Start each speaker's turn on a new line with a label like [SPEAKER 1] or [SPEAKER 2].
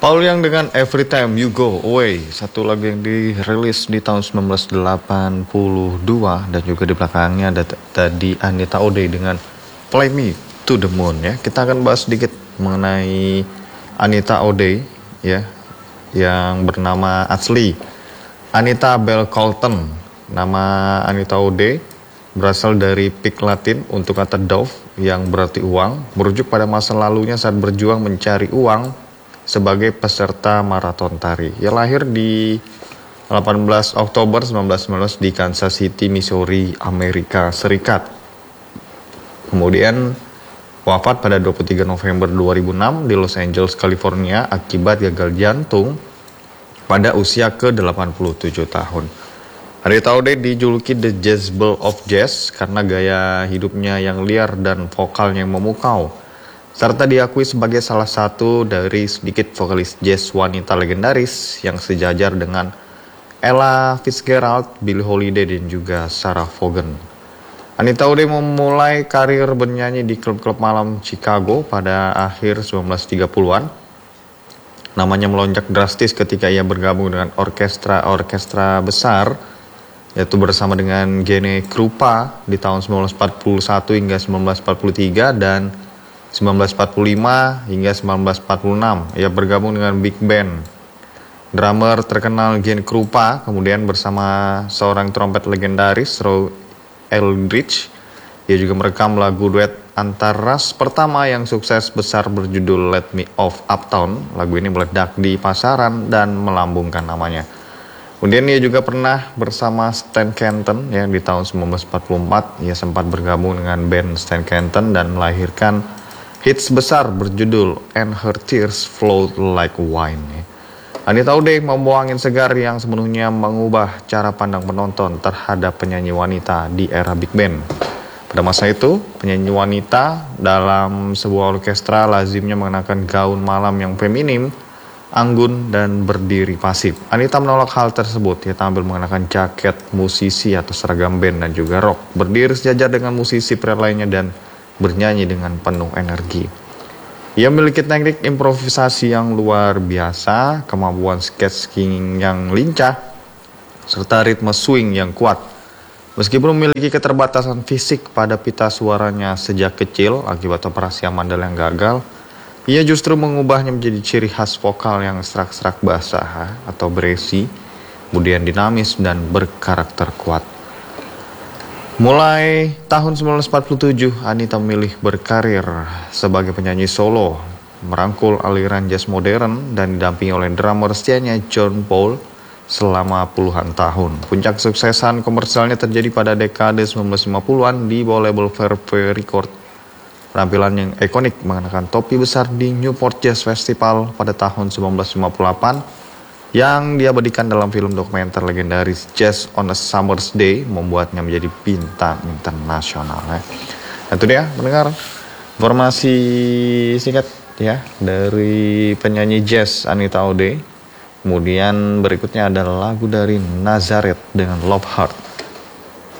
[SPEAKER 1] Paul Young dengan Every Time You Go Away, satu lagu yang dirilis di tahun 1982, dan juga di belakangnya ada tadi Anita O'Day dengan Fly Me to the Moon ya. Kita akan bahas sedikit mengenai Anita O'Day ya, yang bernama asli Anita Bell Colton. Nama Anita O'Day berasal dari Pig Latin untuk kata dove yang berarti uang, merujuk pada masa lalunya saat berjuang mencari uang sebagai peserta maraton tari. Ia lahir di 18 Oktober 1919 di Kansas City, Missouri, Amerika Serikat. Kemudian wafat pada 23 November 2006 di Los Angeles, California akibat gagal jantung pada usia ke-87 tahun. Anita O'Day dijuluki The Jezebel of Jazz karena gaya hidupnya yang liar dan vokalnya yang memukau, serta diakui sebagai salah satu dari sedikit vokalis jazz wanita legendaris yang sejajar dengan Ella Fitzgerald, Billie Holiday, dan juga Sarah Vaughan. Anita O'Day memulai karir bernyanyi di klub-klub malam Chicago pada akhir 1930-an. Namanya melonjak drastis ketika ia bergabung dengan orkestra besar, yaitu bersama dengan Gene Krupa di tahun 1941 hingga 1943 dan 1945 hingga 1946. Ia bergabung dengan big band. Drummer terkenal Gene Krupa kemudian bersama seorang trompet legendaris Roy Eldridge. Ia juga merekam lagu duet antar ras pertama yang sukses besar berjudul Let Me Off Uptown. Lagu ini meledak di pasaran dan melambungkan namanya. Kemudian ia juga pernah bersama Stan Kenton ya, di tahun 1944 ia sempat bergabung dengan band Stan Kenton dan melahirkan hits besar berjudul And Her Tears Flowed Like Wine. Anita O'Day membawa angin segar yang sepenuhnya mengubah cara pandang penonton terhadap penyanyi wanita di era big band. Pada masa itu, penyanyi wanita dalam sebuah orkestra lazimnya mengenakan gaun malam yang feminim, anggun, dan berdiri pasif. Anita menolak hal tersebut. Ia tampil mengenakan jaket musisi atau seragam band dan juga rok, berdiri sejajar dengan musisi pria lainnya dan bernyanyi dengan penuh energi. Ia memiliki teknik improvisasi yang luar biasa, kemampuan skateboarding yang lincah, serta ritme swing yang kuat. Meskipun memiliki keterbatasan fisik pada pita suaranya sejak kecil akibat operasi amandel yang gagal, ia justru mengubahnya menjadi ciri khas vokal yang serak-serak basah atau beresi, kemudian dinamis dan berkarakter kuat. Mulai tahun 1947, Anita memilih berkarir sebagai penyanyi solo, merangkul aliran jazz modern dan didampingi oleh drummer setianya John Paul selama puluhan tahun. Puncak suksesan komersialnya terjadi pada dekade 1950-an di bawah label Fairway Record. Penampilan yang ikonik mengenakan topi besar di Newport Jazz Festival pada tahun 1958 yang diabadikan dalam film dokumenter legendaris Jazz on a Summer's Day membuatnya menjadi bintang internasional. Itu dia mendengar informasi singkat ya dari penyanyi jazz Anita O'Day. Kemudian berikutnya adalah lagu dari Nazareth dengan Love Heart.